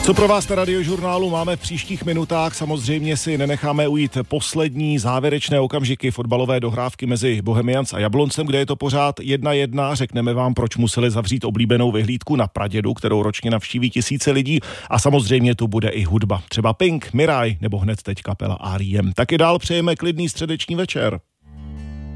Co pro vás na Radiožurnálu máme v příštích minutách? Samozřejmě si nenecháme ujít poslední závěrečné okamžiky fotbalové dohrávky mezi Bohemians a Jabloncem, kde je to pořád 1-1. Řekneme vám, proč museli zavřít oblíbenou vyhlídku na Pradědu, kterou ročně navštíví tisíce lidí, a samozřejmě tu bude i hudba. Třeba Pink, Miraj nebo hned teď kapela R.E.M. Taky dál přejeme klidný středeční večer.